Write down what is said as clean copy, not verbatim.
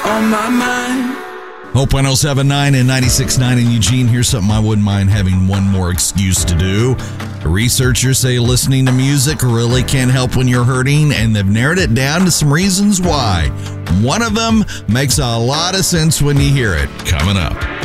on my mind. Hope 107.9 and 96.9 in Eugene. Here's something I wouldn't mind having one more excuse to do. The researchers say listening to music really can help when you're hurting, and they've narrowed it down to some reasons why. One of them makes a lot of sense when you hear it. Coming up.